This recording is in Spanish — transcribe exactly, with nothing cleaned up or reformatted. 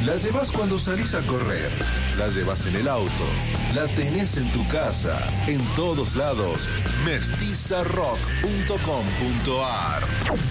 La llevas cuando salís a correr, la llevas en el auto, la tenés en tu casa, en todos lados. mestiza rock punto com punto ar